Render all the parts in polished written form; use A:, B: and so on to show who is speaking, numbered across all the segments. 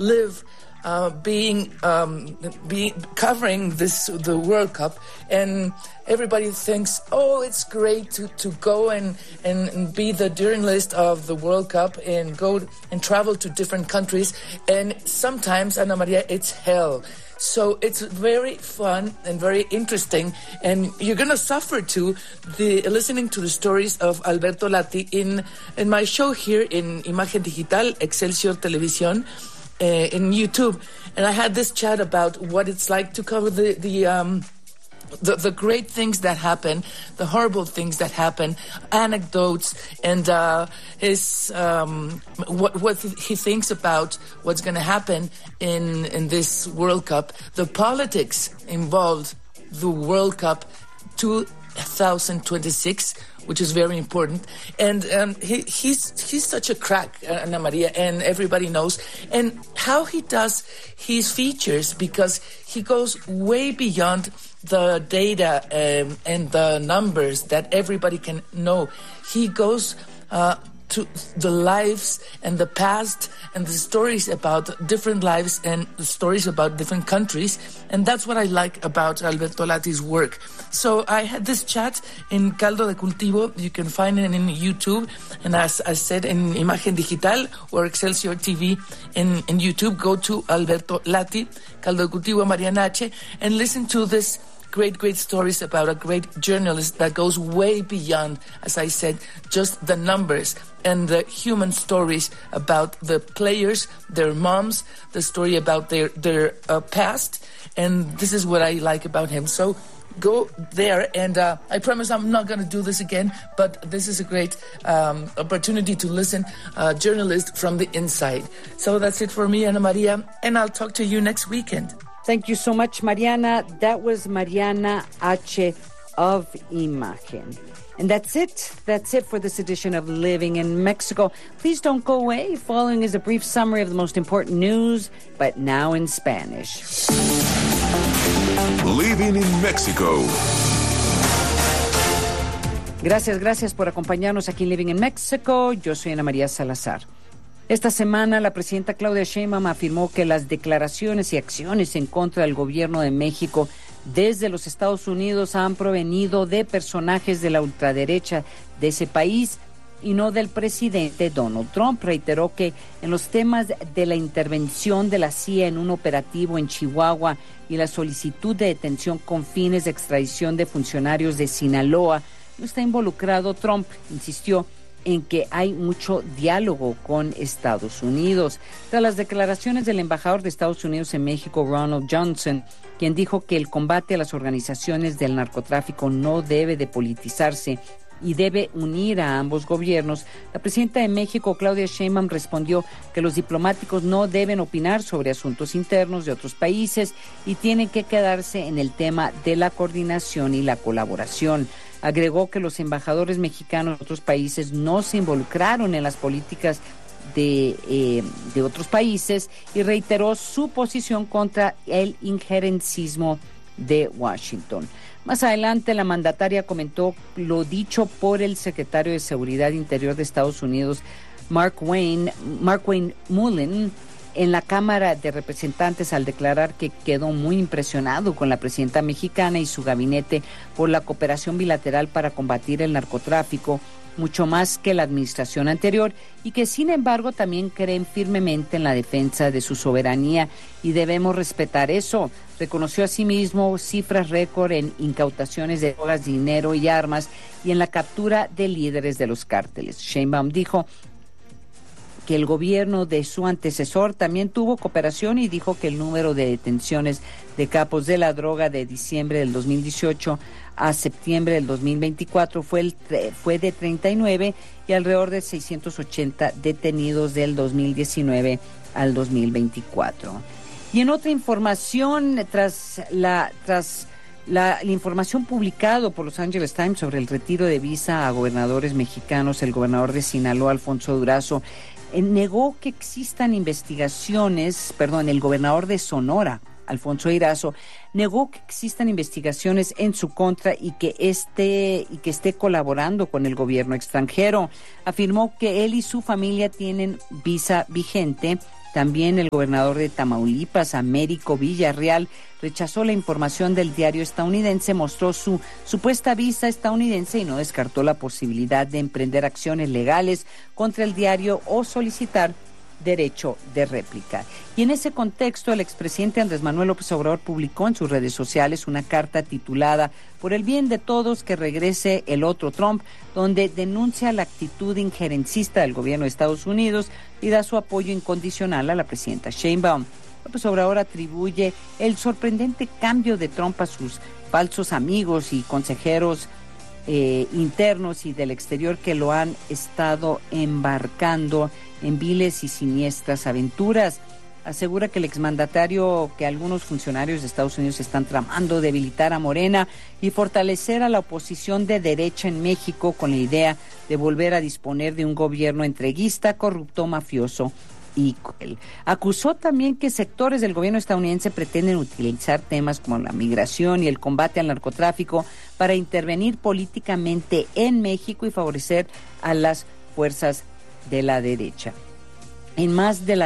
A: live covering the World Cup, and everybody thinks, oh, it's great to go and be the journalist of the World Cup and go and travel to different countries, and sometimes, Ana Maria, it's hell. So it's very fun and very interesting, and you're gonna suffer too, listening to the stories of Alberto Lati in my show here in Imagen Digital, Excelsior Televisión, in YouTube, and I had this chat about what it's like to cover the great things that happen, the horrible things that happen, anecdotes, and his what he thinks about what's going to happen in this World Cup, the politics involved, the World Cup 2026. Which is very important, and he's such a crack, Ana Maria, and everybody knows, and how he does his features, because he goes way beyond the data and the numbers that everybody can know. He goes to the lives and the past and the stories about different lives and the stories about different countries. And that's what I like about Alberto Lati's work. So I had this chat in Caldo de Cultivo. You can find it in YouTube. And as I said, in Imagen Digital or Excelsior TV in YouTube, go to Alberto Lati, Caldo de Cultivo, Mariana H., and listen to this great stories about a great journalist that goes way beyond, as I said, just the numbers and the human stories about the players, their moms, the story about their past. And this is what I like about him. So go there, and I promise I'm not going to do this again, but this is a great opportunity to listen journalist from the inside. So that's it for me, Ana Maria, and I'll talk to you next weekend.
B: Thank you so much, Mariana. That was Mariana H. of Imagen. And that's it. That's it for this edition of Living in Mexico. Please don't go away. Following is a brief summary of the most important news, but now in Spanish.
C: Living in Mexico.
B: Gracias por acompañarnos aquí en Living in Mexico. Yo soy Ana María Salazar. Esta semana, la presidenta Claudia Sheinbaum afirmó que las declaraciones y acciones en contra del gobierno de México desde los Estados Unidos han provenido de personajes de la ultraderecha de ese país y no del presidente Donald Trump. Reiteró que en los temas de la intervención de la CIA en un operativo en Chihuahua y la solicitud de detención con fines de extradición de funcionarios de Sinaloa, no está involucrado Trump. Insistió en que hay mucho diálogo con Estados Unidos. Tras las declaraciones del embajador de Estados Unidos en México, Ronald Johnson, quien dijo que el combate a las organizaciones del narcotráfico no debe de politizarse y debe unir a ambos gobiernos, la presidenta de México, Claudia Sheinbaum, respondió que los diplomáticos no deben opinar sobre asuntos internos de otros países y tienen que quedarse en el tema de la coordinación y la colaboración. Agregó que los embajadores mexicanos de otros países no se involucraron en las políticas de otros países y reiteró su posición contra el injerencismo de Washington. Más adelante, la mandataria comentó lo dicho por el secretario de Seguridad Interior de Estados Unidos, Markwayne Mullin, en la Cámara de Representantes, al declarar que quedó muy impresionado con la presidenta mexicana y su gabinete por la cooperación bilateral para combatir el narcotráfico, mucho más que la administración anterior, y que sin embargo también creen firmemente en la defensa de su soberanía y debemos respetar eso. Reconoció asimismo cifras récord en incautaciones de drogas, dinero y armas y en la captura de líderes de los cárteles. Sheinbaum dijo que el gobierno de su antecesor también tuvo cooperación y dijo que el número de detenciones de capos de la droga de diciembre del 2018 a septiembre del 2024 fue de 39 y alrededor de 680 detenidos del 2019 al 2024. Y en otra información, tras la información publicada por Los Angeles Times sobre el retiro de visa a gobernadores mexicanos, el gobernador de Sinaloa, Alfonso Durazo, negó que existan investigaciones, el gobernador de Sonora, Alfonso Durazo, negó que existan investigaciones en su contra y que esté colaborando con el gobierno extranjero. Afirmó que él y su familia tienen visa vigente También el gobernador de Tamaulipas, Américo Villarreal, rechazó la información del diario estadounidense, mostró su supuesta visa estadounidense y no descartó la posibilidad de emprender acciones legales contra el diario o solicitar derecho de réplica. Y en ese contexto, el expresidente Andrés Manuel López Obrador publicó en sus redes sociales una carta titulada "Por el bien de todos, que regrese el otro Trump", donde denuncia la actitud injerencista del gobierno de Estados Unidos y da su apoyo incondicional a la presidenta Sheinbaum. López Obrador atribuye el sorprendente cambio de Trump a sus falsos amigos y consejeros internos y del exterior que lo han estado embarcando en viles y siniestras aventuras. Asegura que el exmandatario que algunos funcionarios de Estados Unidos están tramando debilitar a Morena y fortalecer a la oposición de derecha en México con la idea de volver a disponer de un gobierno entreguista, corrupto, mafioso y cruel. Acusó también que sectores del gobierno estadounidense pretenden utilizar temas como la migración y el combate al narcotráfico para intervenir políticamente en México y favorecer a las fuerzas de la derecha. En más de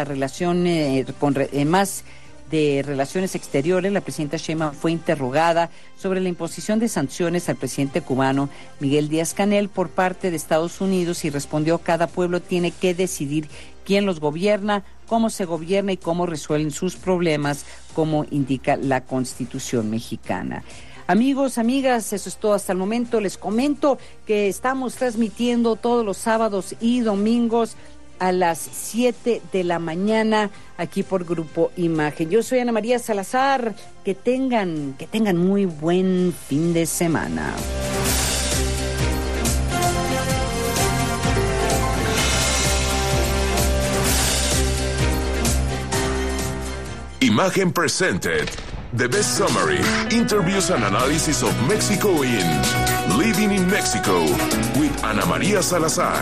B: relaciones exteriores, la presidenta Sheinbaum fue interrogada sobre la imposición de sanciones al presidente cubano Miguel Díaz-Canel por parte de Estados Unidos y respondió: cada pueblo tiene que decidir quién los gobierna, cómo se gobierna y cómo resuelven sus problemas, como indica la Constitución mexicana. Amigos, amigas, eso es todo hasta el momento. Les comento que estamos transmitiendo todos los sábados y domingos a las 7 de la mañana aquí por Grupo Imagen. Yo soy Ana María Salazar. Que tengan muy buen fin de semana.
C: Imagen presented the best summary, interviews and analysis of Mexico in Living in Mexico with Ana María Salazar.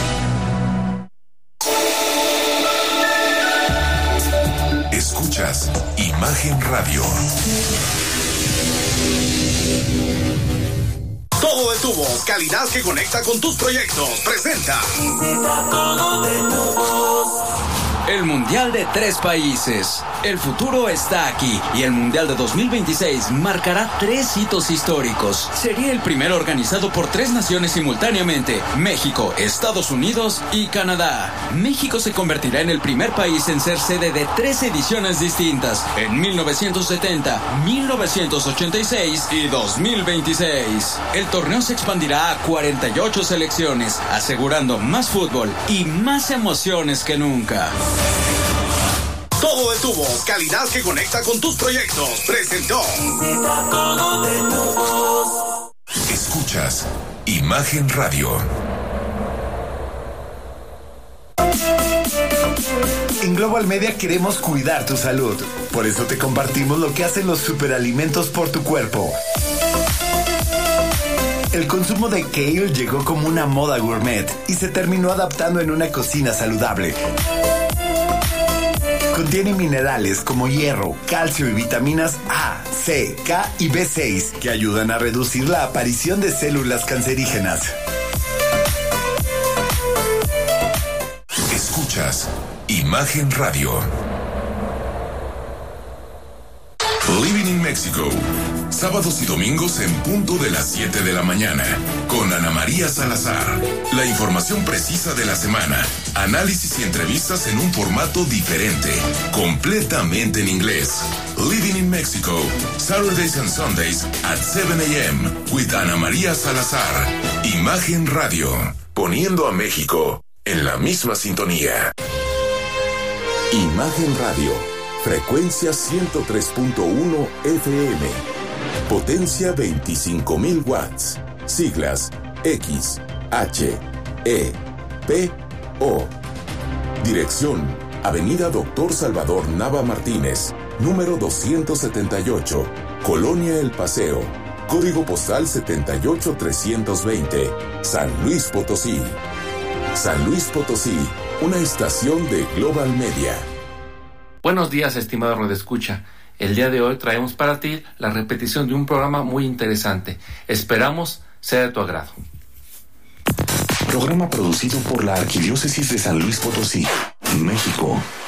C: Escuchas Imagen Radio.
D: Todo de Tubos, calidad que conecta con tus proyectos. Presenta
E: el Mundial de 3 países. El futuro está aquí y el Mundial de 2026 marcará 3 hitos históricos. Sería el primero organizado por 3 naciones simultáneamente: México, Estados Unidos y Canadá. México se convertirá en el primer país en ser sede de 3 ediciones distintas: en 1970, 1986 y 2026. El torneo se expandirá a 48 selecciones, asegurando más fútbol y más emociones que nunca.
D: Todo de Tubos, calidad que conecta con tus proyectos. Presentó.
C: Escuchas Imagen Radio.
F: En Global Media queremos cuidar tu salud. Por eso te compartimos lo que hacen los superalimentos por tu cuerpo. El consumo de kale llegó como una moda gourmet y se terminó adaptando en una cocina saludable. Contiene minerales como hierro, calcio y vitaminas A, C, K y B6 que ayudan a reducir la aparición de células cancerígenas.
C: Escuchas Imagen Radio. Living in Mexico. Sábados y domingos en punto de las 7 de la mañana. Con Ana María Salazar. La información precisa de la semana. Análisis y entrevistas en un formato diferente. Completamente en inglés. Living in Mexico. Saturdays and Sundays at 7 a.m. with Ana María Salazar. Imagen Radio. Poniendo a México en la misma sintonía. Imagen Radio. Frecuencia 103.1 FM. Potencia 25,000 watts. Siglas X, H, E, P, O. Dirección: Avenida Dr. Salvador Nava Martínez, número 278, Colonia El Paseo. Código postal 78320, San Luis Potosí. San Luis Potosí, una estación de Global Media.
G: Buenos días, estimado radioescucha. El día de hoy traemos para ti la repetición de un programa muy interesante. Esperamos sea de tu agrado.
C: Programa producido por la Arquidiócesis de San Luis Potosí, México.